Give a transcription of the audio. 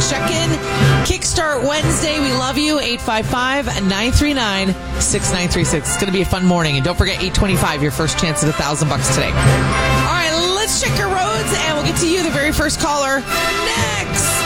check in. Kickstart Wednesday. We love you. 855-939-6936. It's going to be a fun morning. And don't forget, 825, your first chance at $1,000 today. All right, let's check our roads, and we'll get to you, the very first caller, next.